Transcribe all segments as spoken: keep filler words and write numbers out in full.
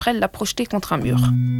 Elle l'a projeté contre un mur.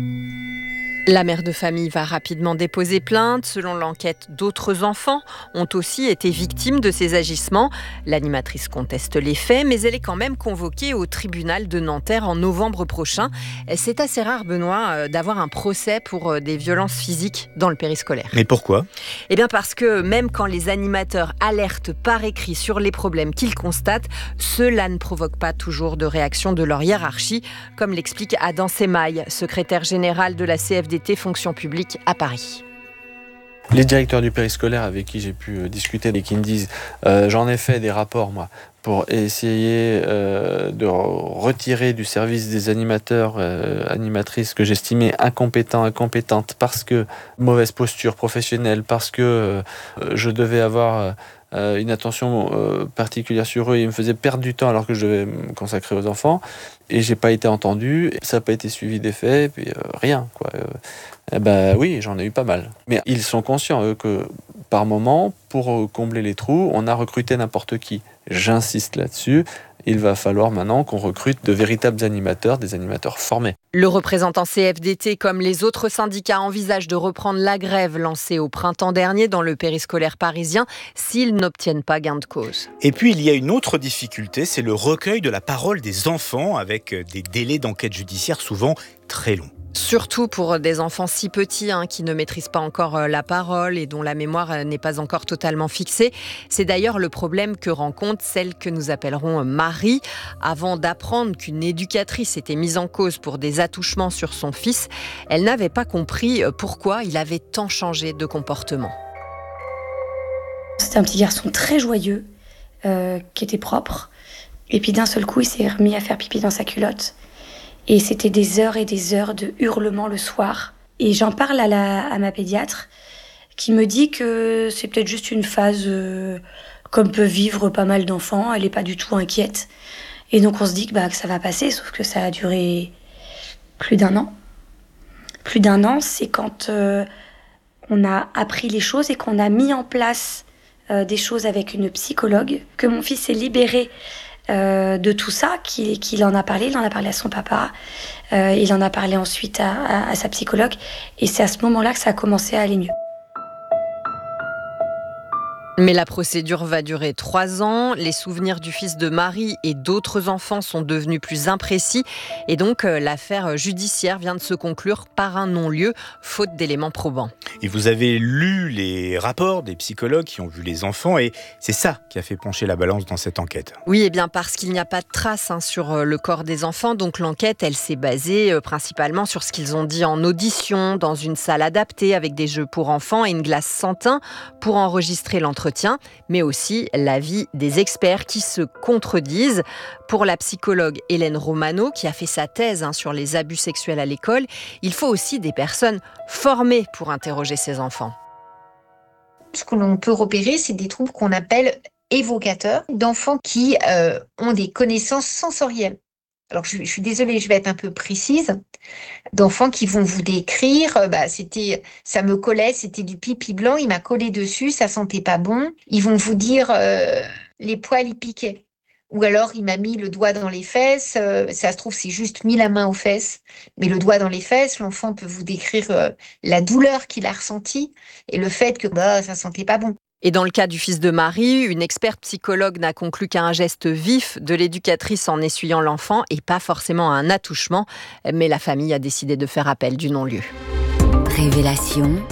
La mère de famille va rapidement déposer plainte. Selon l'enquête, d'autres enfants ont aussi été victimes de ces agissements. L'animatrice conteste les faits, mais elle est quand même convoquée au tribunal de Nanterre en novembre prochain. C'est assez rare, Benoît, d'avoir un procès pour des violences physiques dans le périscolaire. Mais pourquoi ? Eh bien parce que même quand les animateurs alertent par écrit sur les problèmes qu'ils constatent, cela ne provoque pas toujours de réaction de leur hiérarchie, comme l'explique Adam Semaille, secrétaire général de la C F D T Fonction publique à Paris. Les directeurs du périscolaire avec qui j'ai pu discuter et qui me disent euh, j'en ai fait des rapports moi pour essayer euh, de retirer du service des animateurs, euh, animatrices que j'estimais incompétents, incompétentes parce que mauvaise posture professionnelle, parce que euh, je devais avoir euh, une attention euh, particulière sur eux et ils me faisaient perdre du temps alors que je devais me consacrer aux enfants. Et j'ai pas été entendu, ça n'a pas été suivi des faits, puis euh, rien, quoi. Euh, eh ben oui, j'en ai eu pas mal. Mais ils sont conscients, eux, que par moment, pour combler les trous, on a recruté n'importe qui. J'insiste là-dessus. Il va falloir maintenant qu'on recrute de véritables animateurs, des animateurs formés. Le représentant C F D T, comme les autres syndicats, envisage de reprendre la grève lancée au printemps dernier dans le périscolaire parisien s'ils n'obtiennent pas gain de cause. Et puis il y a une autre difficulté, c'est le recueil de la parole des enfants avec des délais d'enquête judiciaire souvent très longs. Surtout pour des enfants si petits hein, qui ne maîtrisent pas encore la parole et dont la mémoire n'est pas encore totalement fixée. C'est d'ailleurs le problème que rencontre celle que nous appellerons Marie. Avant d'apprendre qu'une éducatrice était mise en cause pour des attouchements sur son fils, elle n'avait pas compris pourquoi il avait tant changé de comportement. C'était un petit garçon très joyeux, euh, qui était propre. Et puis d'un seul coup, il s'est remis à faire pipi dans sa culotte. Et c'était des heures et des heures de hurlements le soir. Et j'en parle à, la, à ma pédiatre qui me dit que c'est peut-être juste une phase euh, comme peuvent vivre pas mal d'enfants. Elle n'est pas du tout inquiète. Et donc on se dit que, bah, que ça va passer, sauf que ça a duré plus d'un an. Plus d'un an, c'est quand euh, on a appris les choses et qu'on a mis en place euh, des choses avec une psychologue, que mon fils s'est libéré Euh, de tout ça, qu'il, qu'il en a parlé, il en a parlé à son papa, euh, il en a parlé ensuite à, à, à sa psychologue, et c'est à ce moment-là que ça a commencé à aller mieux. Mais la procédure va durer trois ans. Les souvenirs du fils de Marie et d'autres enfants sont devenus plus imprécis. Et donc, euh, l'affaire judiciaire vient de se conclure par un non-lieu, faute d'éléments probants. Et vous avez lu les rapports des psychologues qui ont vu les enfants et c'est ça qui a fait pencher la balance dans cette enquête. Oui, eh bien parce qu'il n'y a pas de traces hein, sur euh, le corps des enfants. Donc, l'enquête, elle s'est basée euh, principalement sur ce qu'ils ont dit en audition, dans une salle adaptée avec des jeux pour enfants et une glace sans teint pour enregistrer l'entretien. Mais aussi l'avis des experts qui se contredisent. Pour la psychologue Hélène Romano, qui a fait sa thèse hein, sur les abus sexuels à l'école, il faut aussi des personnes formées pour interroger ces enfants. Ce que l'on peut repérer, c'est des troubles qu'on appelle évocateurs, d'enfants qui euh, ont des connaissances sensorielles. Alors, je, je suis désolée, je vais être un peu précise. D'enfants qui vont vous décrire, euh, bah, c'était, ça me collait, c'était du pipi blanc, il m'a collé dessus, ça sentait pas bon. Ils vont vous dire, euh, les poils, ils piquaient. Ou alors, il m'a mis le doigt dans les fesses, euh, ça se trouve, c'est juste mis la main aux fesses, mais le doigt dans les fesses, l'enfant peut vous décrire euh, la douleur qu'il a ressentie et le fait que bah, ça sentait pas bon. Et dans le cas du fils de Marie, une experte psychologue n'a conclu qu'à un geste vif de l'éducatrice en essuyant l'enfant et pas forcément à un attouchement. Mais la famille a décidé de faire appel du non-lieu. Révélation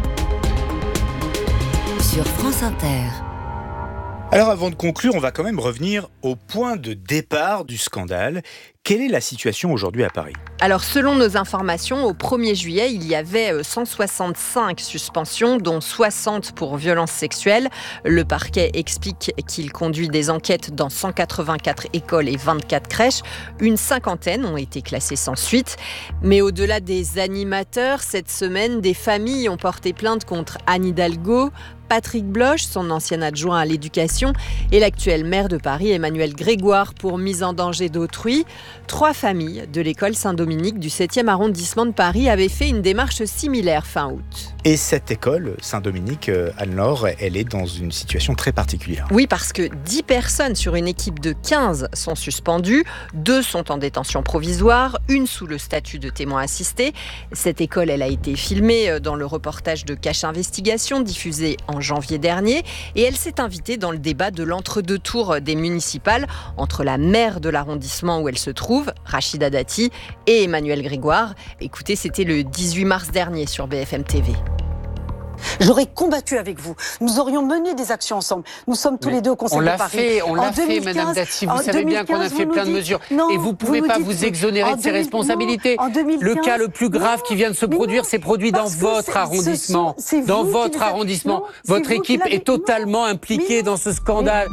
sur France Inter. Alors avant de conclure, on va quand même revenir au point de départ du scandale. Quelle est la situation aujourd'hui à Paris ? Alors selon nos informations, au premier juillet, il y avait cent soixante-cinq suspensions, dont soixante pour violences sexuelles. Le parquet explique qu'il conduit des enquêtes dans cent quatre-vingt-quatre écoles et vingt-quatre crèches. Une cinquantaine ont été classées sans suite. Mais au-delà des animateurs, cette semaine, des familles ont porté plainte contre Anne Hidalgo, Patrick Bloch, son ancien adjoint à l'éducation, et l'actuel maire de Paris, Emmanuel Grégoire, pour mise en danger d'autrui. Trois familles de l'école Saint-Dominique du septième arrondissement de Paris avaient fait une démarche similaire fin août. Et cette école, Saint-Dominique, Anne-Laure, elle est dans une situation très particulière. Oui, parce que dix personnes sur une équipe de quinze sont suspendues, deux sont en détention provisoire, une sous le statut de témoin assisté. Cette école, elle a été filmée dans le reportage de Cache Investigation, diffusé en janvier dernier, et elle s'est invitée dans le débat de l'entre-deux tours des municipales entre la maire de l'arrondissement où elle se trouve, Rachida Dati, et Emmanuel Grégoire. Écoutez, c'était le dix-huit mars dernier sur B F M T V. J'aurais combattu avec vous. Nous aurions mené des actions ensemble. Nous sommes tous Mais les deux au Conseil on de l'a Paris. fait, on l'a En fait, deux mille quinze, Madame Dati. Vous en savez bien qu'on a deux mille quinze, fait plein de vous nous mesures. dites- non, et vous ne pouvez vous pas nous vous dites- exonérer en de ces deux mille responsabilités. non, en deux mille quinze, Le cas le plus grave non, qui vient de se mais produire non, s'est produit dans parce que votre c'est- ce arrondissement. sont- c'est Dans vous qui votre les avez- arrondissement. non, c'est Votre vous qui équipe l'avez- est totalement non, impliquée mais dans ce scandale.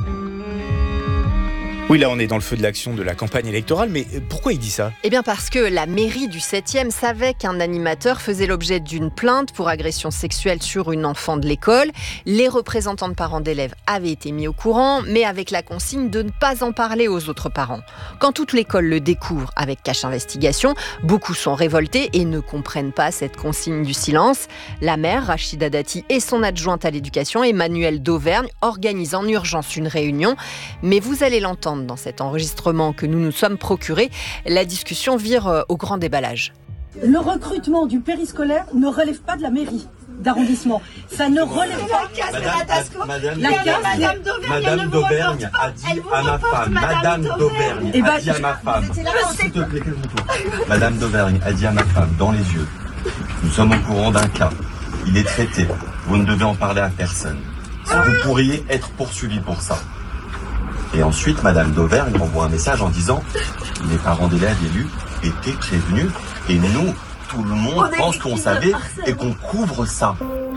Oui, là, on est dans le feu de l'action de la campagne électorale, mais pourquoi il dit ça ? Eh bien parce que la mairie du septième savait qu'un animateur faisait l'objet d'une plainte pour agression sexuelle sur une enfant de l'école. Les représentants de parents d'élèves avaient été mis au courant, mais avec la consigne de ne pas en parler aux autres parents. Quand toute l'école le découvre avec Cache Investigation, beaucoup sont révoltés et ne comprennent pas cette consigne du silence. La maire, Rachida Dati, et son adjointe à l'éducation, Emmanuel d'Auvergne, organisent en urgence une réunion. Mais vous allez l'entendre dans cet enregistrement que nous nous sommes procurés, la discussion vire au grand déballage. Le recrutement du périscolaire ne relève pas de la mairie d'arrondissement. Ça ne relève pas... Madame, La casse, Madame, Madame d'Auvergne a dit à ma femme, Madame d'Auvergne Eh ben, a dit à ma femme, s'il te plaît, calme-toi. Madame d'Auvergne a dit à ma femme, dans les yeux, nous sommes au courant d'un cas, il est traité, vous ne devez en parler à personne. Vous pourriez être poursuivi pour ça. Et ensuite, Madame d'Auvergne envoie un message en disant « Les parents d'élèves élus étaient prévenus et nous, tout le monde pense qu'on savait et qu'on couvre ça. »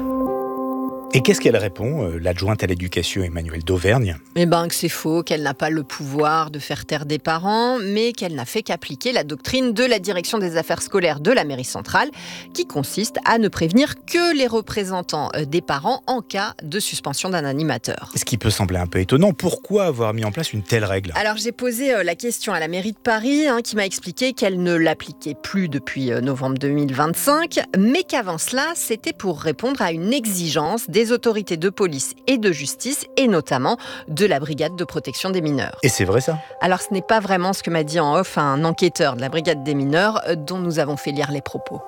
Et qu'est-ce qu'elle répond, euh, l'adjointe à l'éducation Emmanuel d'Auvergne ? Eh bien que c'est faux, qu'elle n'a pas le pouvoir de faire taire des parents, mais qu'elle n'a fait qu'appliquer la doctrine de la direction des affaires scolaires de la mairie centrale, qui consiste à ne prévenir que les représentants des parents en cas de suspension d'un animateur. Ce qui peut sembler un peu étonnant, pourquoi avoir mis en place une telle règle ? Alors j'ai posé la question à la mairie de Paris, hein, qui m'a expliqué qu'elle ne l'appliquait plus depuis novembre deux mille vingt-cinq, mais qu'avant cela, c'était pour répondre à une exigence des autorités de police et de justice, et notamment de la brigade de protection des mineurs. Et c'est vrai ça ? Alors ce n'est pas vraiment ce que m'a dit en off un enquêteur de la brigade des mineurs, dont nous avons fait lire les propos.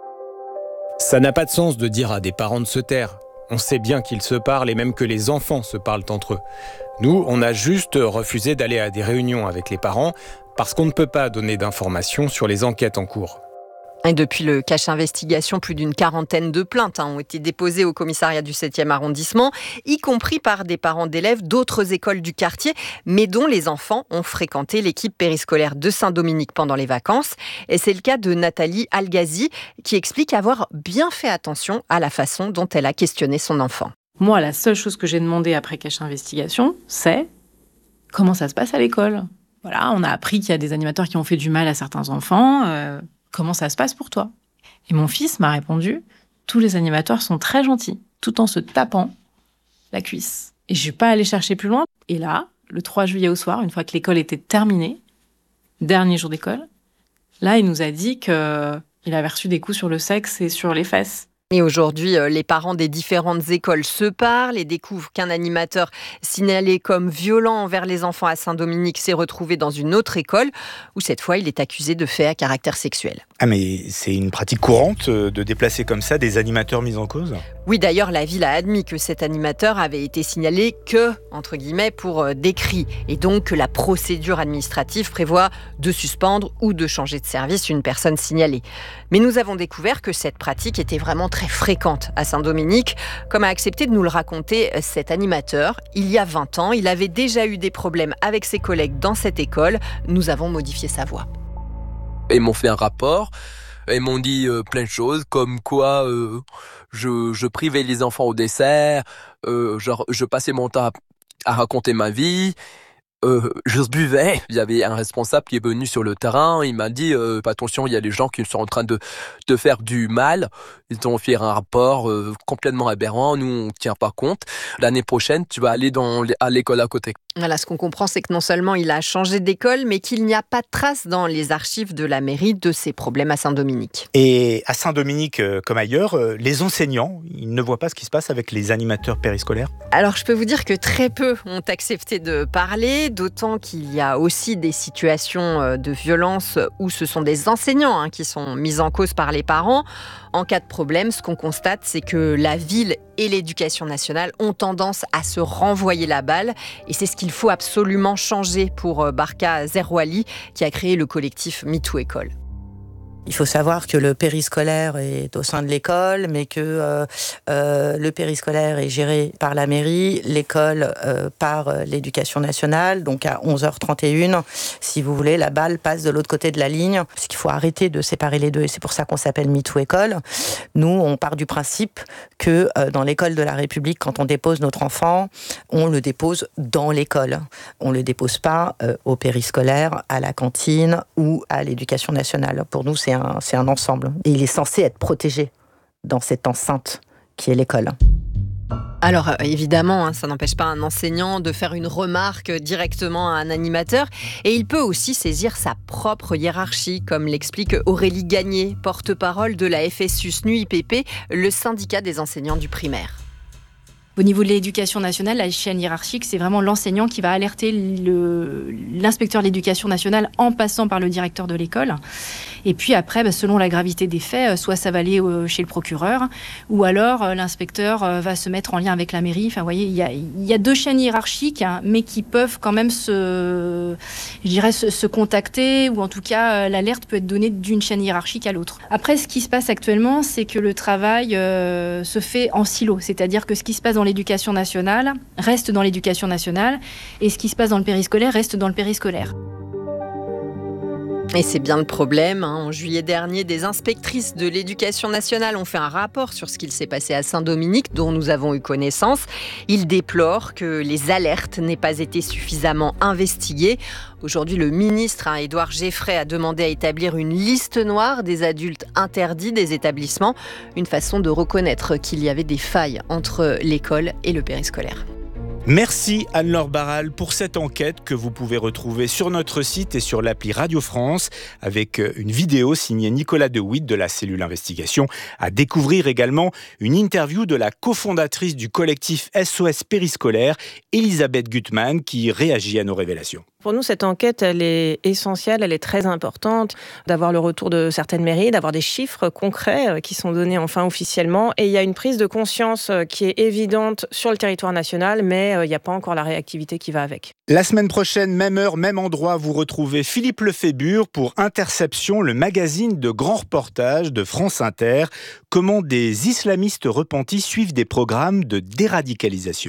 Ça n'a pas de sens de dire à des parents de se taire. On sait bien qu'ils se parlent et même que les enfants se parlent entre eux. Nous, on a juste refusé d'aller à des réunions avec les parents parce qu'on ne peut pas donner d'informations sur les enquêtes en cours. Et depuis le Cache Investigation, plus d'une quarantaine de plaintes hein, ont été déposées au commissariat du septième arrondissement, y compris par des parents d'élèves d'autres écoles du quartier, mais dont les enfants ont fréquenté l'équipe périscolaire de Saint-Dominique pendant les vacances. Et c'est le cas de Nathalie Algazi, qui explique avoir bien fait attention à la façon dont elle a questionné son enfant. Moi, la seule chose que j'ai demandé après Cache Investigation, c'est comment ça se passe à l'école. Voilà, on a appris qu'il y a des animateurs qui ont fait du mal à certains enfants. Euh, comment ça se passe pour toi ? Et mon fils m'a répondu, tous les animateurs sont très gentils, tout en se tapant la cuisse. Et je suis pas allée chercher plus loin. Et là, le trois juillet au soir, une fois que l'école était terminée, dernier jour d'école, là, il nous a dit qu'il avait reçu des coups sur le sexe et sur les fesses. Et aujourd'hui, les parents des différentes écoles se parlent et découvrent qu'un animateur signalé comme violent envers les enfants à Saint-Dominique s'est retrouvé dans une autre école où cette fois, il est accusé de faits à caractère sexuel. Ah mais c'est une pratique courante de déplacer comme ça des animateurs mis en cause ? Oui, d'ailleurs, la ville a admis que cet animateur avait été signalé que, entre guillemets, pour des cris. Et donc que la procédure administrative prévoit de suspendre ou de changer de service une personne signalée. Mais nous avons découvert que cette pratique était vraiment très fréquente à Saint-Dominique, comme a accepté de nous le raconter cet animateur. Il y a vingt ans, il avait déjà eu des problèmes avec ses collègues dans cette école. Nous avons modifié sa voix. Ils m'ont fait un rapport, ils m'ont dit euh, plein de choses, comme quoi euh, je, je privais les enfants au dessert, euh, genre, je passais mon temps à, à raconter ma vie, Euh, je buvais, il y avait un responsable qui est venu sur le terrain, il m'a dit euh, attention, il y a des gens qui sont en train de, de faire du mal, ils ont fait un rapport euh, complètement aberrant, nous on ne tient pas compte, l'année prochaine tu vas aller dans, à l'école à côté. Voilà, ce qu'on comprend, c'est que non seulement il a changé d'école, mais qu'il n'y a pas de trace dans les archives de la mairie de ces problèmes à Saint-Dominique. Et à Saint-Dominique, euh, comme ailleurs, euh, les enseignants, ils ne voient pas ce qui se passe avec les animateurs périscolaires? Alors, je peux vous dire que très peu ont accepté de parler, d'autant qu'il y a aussi des situations de violence où ce sont des enseignants hein, qui sont mis en cause par les parents. En cas de problème, ce qu'on constate, c'est que la ville et l'éducation nationale ont tendance à se renvoyer la balle. Et c'est ce qu'il faut absolument changer pour Barka Zerwali, qui a créé le collectif MeToo École. Il faut savoir que le périscolaire est au sein de l'école, mais que euh, euh, le périscolaire est géré par la mairie, l'école euh, par euh, l'éducation nationale. Donc à onze heures trente et une, si vous voulez, la balle passe de l'autre côté de la ligne, parce qu'il faut arrêter de séparer les deux, et c'est pour ça qu'on s'appelle MeToo École. Nous, on part du principe que euh, dans l'école de la République, quand on dépose notre enfant, on le dépose dans l'école. On le dépose pas euh, au périscolaire, à la cantine ou à l'éducation nationale. Pour nous, c'est Un, c'est un ensemble. Et il est censé être protégé dans cette enceinte qui est l'école. Alors évidemment, hein, ça n'empêche pas un enseignant de faire une remarque directement à un animateur. Et il peut aussi saisir sa propre hiérarchie, comme l'explique Aurélie Gagné, porte-parole de la F S U S N U I P P, le syndicat des enseignants du primaire. Au niveau de l'éducation nationale, la chaîne hiérarchique, c'est vraiment l'enseignant qui va alerter le, l'inspecteur de l'éducation nationale en passant par le directeur de l'école. Et puis après, bah, selon la gravité des faits, soit ça va aller chez le procureur, ou alors l'inspecteur va se mettre en lien avec la mairie. Enfin, vous voyez, il y a, il y a deux chaînes hiérarchiques, hein, mais qui peuvent quand même se, je dirais, se, se contacter, ou en tout cas, l'alerte peut être donnée d'une chaîne hiérarchique à l'autre. Après, ce qui se passe actuellement, c'est que le travail euh, se fait en silo, c'est-à-dire que ce qui se passe dans l'éducation nationale reste dans l'éducation nationale et ce qui se passe dans le périscolaire reste dans le périscolaire. Et c'est bien le problème. Hein. En juillet dernier, des inspectrices de l'éducation nationale ont fait un rapport sur ce qu'il s'est passé à Saint-Dominique, dont nous avons eu connaissance. Ils déplorent que les alertes n'aient pas été suffisamment investiguées. Aujourd'hui, le ministre, hein, Édouard Geffray, a demandé à établir une liste noire des adultes interdits des établissements, une façon de reconnaître qu'il y avait des failles entre l'école et le périscolaire. Merci Anne-Laure Barral pour cette enquête que vous pouvez retrouver sur notre site et sur l'appli Radio France avec une vidéo signée Nicolas De Witt de la cellule investigation. À découvrir également une interview de la cofondatrice du collectif S O S Périscolaire, Elisabeth Gutmann, qui réagit à nos révélations. Pour nous, cette enquête, elle est essentielle, elle est très importante, d'avoir le retour de certaines mairies, d'avoir des chiffres concrets qui sont donnés enfin officiellement. Et il y a une prise de conscience qui est évidente sur le territoire national, mais il n'y a pas encore la réactivité qui va avec. La semaine prochaine, même heure, même endroit, vous retrouvez Philippe Lefébure pour Interception, le magazine de grands reportages de France Inter. Comment des islamistes repentis suivent des programmes de déradicalisation.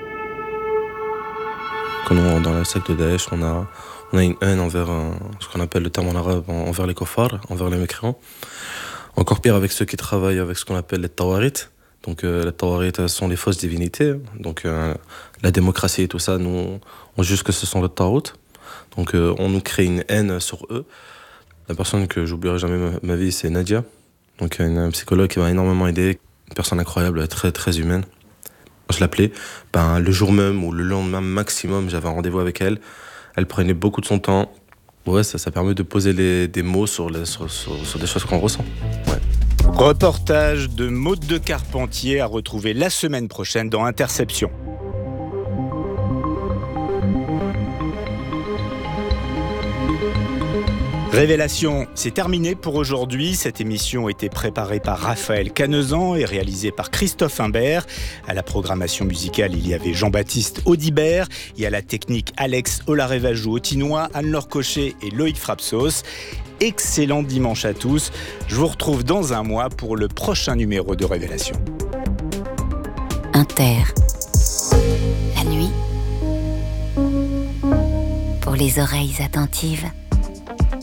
Quand on, dans la secte de Daesh, on a, on a une haine envers euh, ce qu'on appelle le terme en arabe, envers les kofars, envers les mécréants. Encore pire avec ceux qui travaillent avec ce qu'on appelle les tawarit. Donc euh, les tawarit sont les fausses divinités. Donc euh, la démocratie et tout ça, nous, on juge que ce sont les taout. Donc euh, on nous crée une haine sur eux. La personne que j'oublierai jamais ma, ma vie, c'est Nadia. Donc une, une psychologue qui m'a énormément aidé. Une personne incroyable, très très humaine. Je l'appelais, ben, le jour même ou le lendemain maximum, j'avais un rendez-vous avec elle. Elle prenait beaucoup de son temps. Ouais, ça, ça permet de poser les, des mots sur, les, sur, sur, sur des choses qu'on ressent. Ouais. Reportage de Maude de Carpentier à retrouver la semaine prochaine dans Interception. Révélation, c'est terminé pour aujourd'hui. Cette émission a été préparée par Raphaël Canezan et réalisée par Christophe Imbert. À la programmation musicale, il y avait Jean-Baptiste Audibert. Et à la technique, Alex Olarevajou-Autinois, Anne-Laure Cochet et Loïc Frapsos. Excellent dimanche à tous. Je vous retrouve dans un mois pour le prochain numéro de Révélation. Inter. La nuit. Pour les oreilles attentives.